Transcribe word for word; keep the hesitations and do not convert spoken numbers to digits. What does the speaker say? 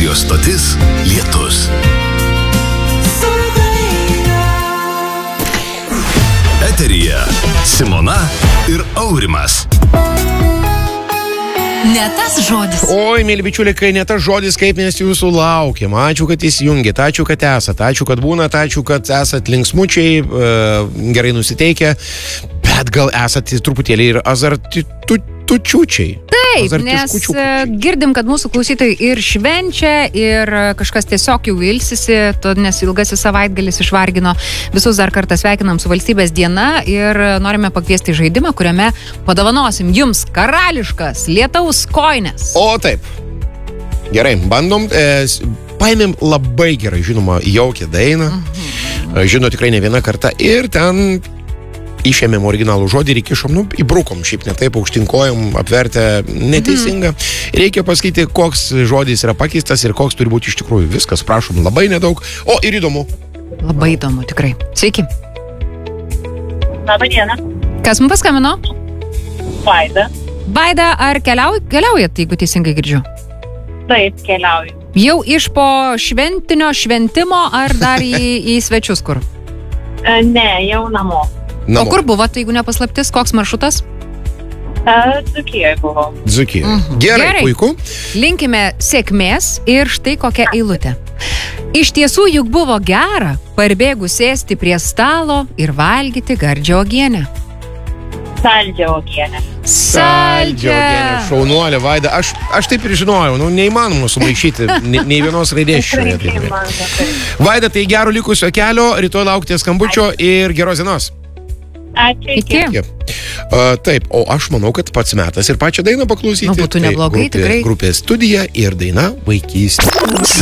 Radio stotis Lietus. Eteryje Simona ir Aurimas. Ne tas žodis. Oi, mėly bičiuliai, kai ne tas žodis, kaip mes jūsų laukiam. Ačiū, kad įsijungėt, ačiū, kad esat, ačiū, kad būnat, ačiū, kad esat linksmučiai, e, gerai nusiteikę, bet gal esat truputėlį ir azartitučiučiai. Taip, nes girdim, kad mūsų klausytojai ir švenčia, ir kažkas tiesiog jau ilsisi, nes ilgasis savaitgalis išvargino. Visus dar kartą sveikinam su valstybės diena ir norime pakviesti žaidimą, kuriame padovanosim jums karališkas lietaus kojines. O taip. Gerai, bandom. E, paėmėm labai gerai, žinoma, jaukią dainą. Mhm. Žino tikrai ne vieną kartą. Ir ten išėmėm originalų žodį ir įkišom, nu, įbrukom, šiaip ne taip, aukštinkojom, apvertę neteisinga. Mhm. Reikia pasakyti, koks žodis yra pakeistas ir koks turi būti iš tikrųjų. Viskas, prašom, labai nedaug. O, ir įdomu. Labai įdomu, tikrai. Sveiki. Labą dieną. Kas mums paskambino? Vaida. Vaida, ar keliauj, keliaujat, jeigu teisingai girdžiu? Taip, keliauju. Jau iš po šventinio šventimo ar dar į, į svečius kur? E, ne, jau namo. Namo. O kur buvot, jeigu nepaslaptis, koks maršrutas? E, Dzūkijoje buvau. Dzūkijoje. Mhm. Gerai, Gerai, puiku. Linkime sėkmės ir štai kokia eilutė. Iš tiesų juk buvo gera, parbėgus sėsti prie stalo ir valgyti gardžią uogienę. Saldžią uogienę. Saldžią uogienę, šaunuolė, Vaida. Aš, aš taip ir žinojau, nu, neįmanoma sumaišyti nei, nei vienos raidės šioje dainoje. Vaida, tai gero likusio kelio, rytoj laukite skambučio ir geros dienos. Ačiū. Iki. Iki. Uh, taip, o aš manau, kad pats metas ir pačią dainą paklausyti. Nu, būtų neblogai, tai grupė, tikrai. Grupė Studija ir daina Vaikystė.